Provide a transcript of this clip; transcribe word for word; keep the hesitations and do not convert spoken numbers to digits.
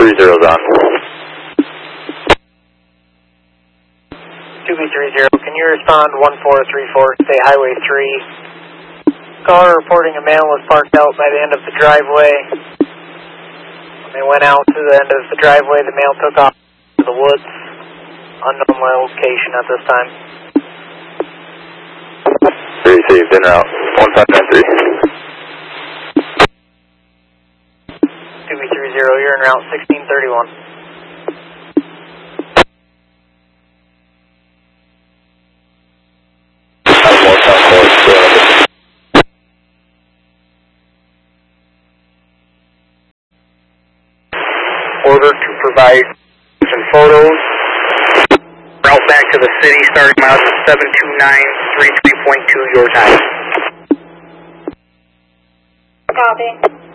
three zero's on. two B three zero, can you respond one four three four, stay Highway three. Caller reporting a male was parked out by the end of the driveway. When they went out to the end of the driveway, the male took off to the woods. Unknown location at this time. Received, in route, one five nine three. two B three zero, you're en route sixteen thirty-one. Order to provide some photos. Route back to the city, starting miles at seven two nine three three point two, your time. Copy.